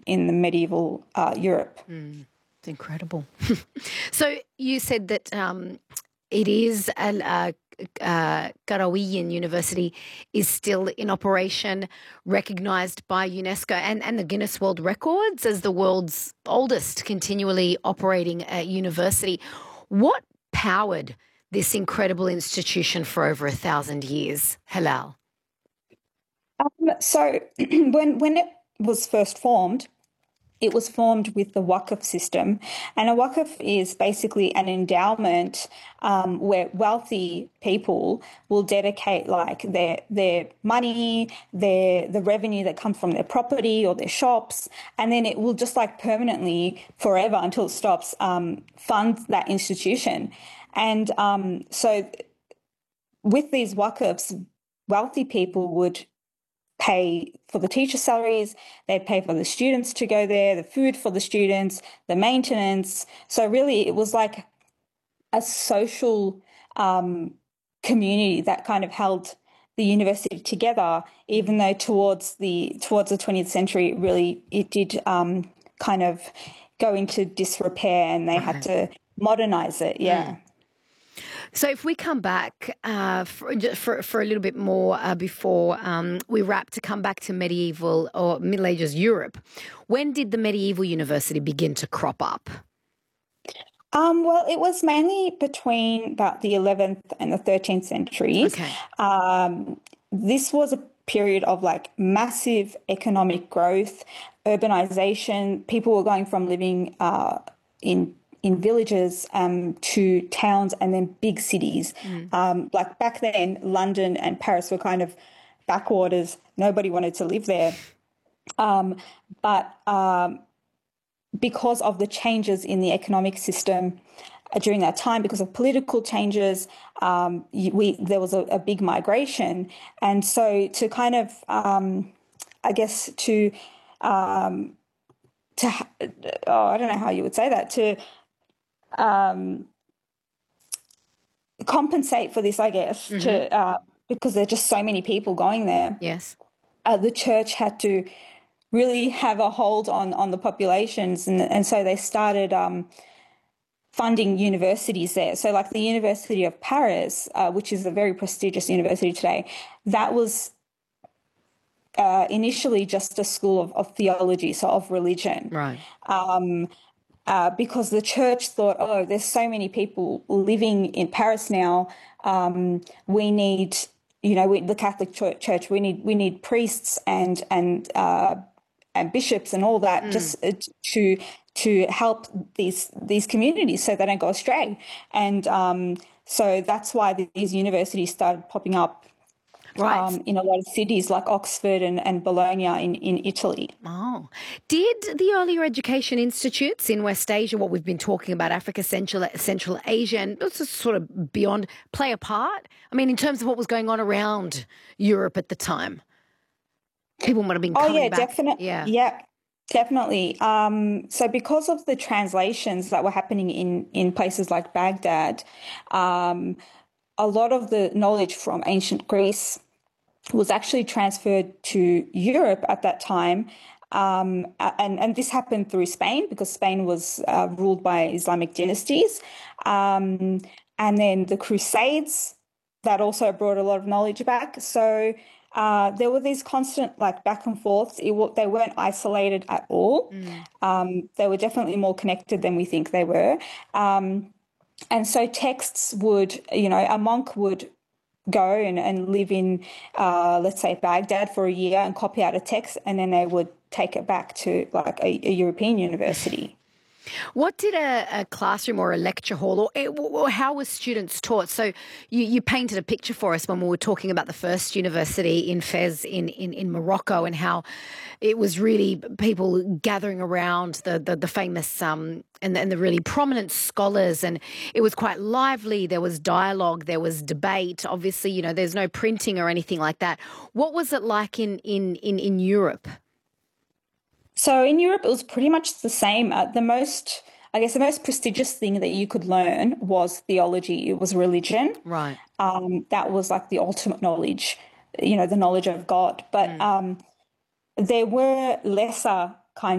in the medieval Europe. It's incredible. So you said that it is Qarawiyyin University is still in operation, recognised by UNESCO and the Guinness World Records as the world's oldest continually operating university. What powered this incredible institution for over 1,000 years, Hilal? So when it was first formed, it was formed with the Waqf system. And a Waqf is basically an endowment where wealthy people will dedicate like their money, the revenue that comes from their property or their shops, and then it will just like permanently, forever until it stops, fund that institution. And so with these Waqfs, wealthy people would pay for the teacher salaries, they'd pay for the students to go there, the food for the students, the maintenance. So really it was like a social community that kind of held the university together, even though towards the 20th century, really it did kind of go into disrepair and they had to modernize it. Yeah. So if we come back for a little bit more before we wrap, to come back to medieval or Middle Ages Europe, when did the medieval university begin to crop up? Well, it was mainly between about the 11th and the 13th centuries. Okay. This was a period of like massive economic growth, urbanization. People were going from living in villages to towns and then big cities. Like back then, London and Paris were kind of backwaters. Nobody wanted to live there. But because of the changes in the economic system during that time, because of political changes, there was a big migration. And so to kind of, I guess, I don't know how you would say that, to compensate for this, I guess, because there are just so many people going there. Yes. The church had to really have a hold on the populations, and so they started funding universities there. So like the University of Paris, which is a very prestigious university today, that was initially just a school of theology, so of religion. Right. Because the church thought, oh, there's so many people living in Paris now. We need, the Catholic Church. We need priests and bishops and all that, just to help these communities so they don't go astray. And so that's why these universities started popping up. Right. In a lot of cities like Oxford and Bologna in Italy. Oh. Did the earlier education institutes in West Asia, what we've been talking about, Africa, Central Asia, and also sort of beyond, play a part? I mean, in terms of what was going on around Europe at the time? People might have been coming back. Definitely. Yeah, definitely. So because of the translations that were happening in places like Baghdad, a lot of the knowledge from ancient Greece was actually transferred to Europe at that time. And this happened through Spain, because Spain was ruled by Islamic dynasties. And then the Crusades, that also brought a lot of knowledge back. So there were these constant like back and forths. They weren't isolated at all. They were definitely more connected than we think they were. And so texts would, a monk would go and live in, let's say, Baghdad for a year and copy out a text, and then they would take it back to like a European university. What did a classroom or a lecture hall, or how were students taught? So you painted a picture for us when we were talking about the first university in Fez in Morocco, and how it was really people gathering around the famous and the really prominent scholars, and it was quite lively. There was dialogue, there was debate. Obviously, there's no printing or anything like that. What was it like in Europe? So in Europe, it was pretty much the same. The most prestigious thing that you could learn was theology. It was religion. Right. That was like the ultimate knowledge, the knowledge of God. But there were lesser